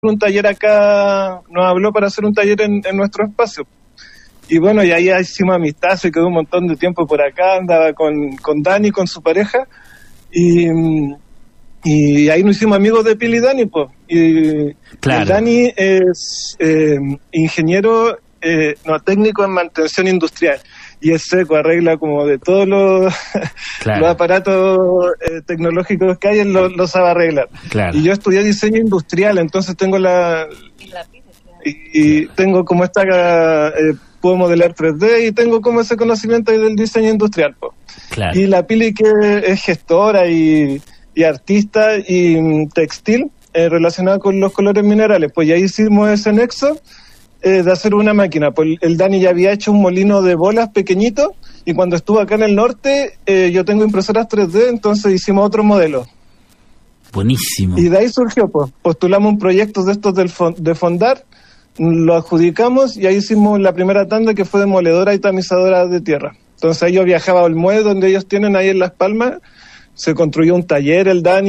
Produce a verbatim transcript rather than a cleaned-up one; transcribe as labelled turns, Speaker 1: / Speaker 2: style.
Speaker 1: un taller acá, nos habló para hacer un taller en, en nuestro espacio. Y bueno, y ahí hicimos amistad, se quedó un montón de tiempo por acá, andaba con, con Dani, con su pareja, y, y ahí nos hicimos amigos de Pili y Dani, pues. Y
Speaker 2: claro.
Speaker 1: El Dani es eh, ingeniero, eh, no, técnico en mantención industrial, y es seco, arregla como de todos los, claro. los aparatos eh, tecnológicos que hay, él lo, lo sabe arreglar.
Speaker 2: Claro.
Speaker 1: Y yo estudié diseño industrial, entonces tengo la... Y, y tengo como esta... Eh, puedo modelar tres D y tengo como ese conocimiento ahí del diseño industrial. Po.
Speaker 2: Claro.
Speaker 1: Y la Pili, que es gestora y, y artista y um, textil eh, relacionada con los colores minerales, pues ya hicimos ese nexo eh, de hacer una máquina. Pues el Dani ya había hecho un molino de bolas pequeñito y cuando estuvo acá en el norte eh, yo tengo impresoras tres D, entonces hicimos otro modelo.
Speaker 2: Buenísimo.
Speaker 1: Y de ahí surgió, pues, postulamos un proyecto de estos del fond- de Fondar, lo adjudicamos y ahí hicimos la primera tanda, que fue demoledora y tamizadora de tierra. Entonces ahí yo viajaba a Olmué, donde ellos tienen ahí en Las Palmas, se construyó un taller, el Dani,